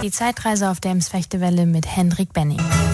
Die Zeitreise auf der Ems Fechtewelle mit Hendrik Benning.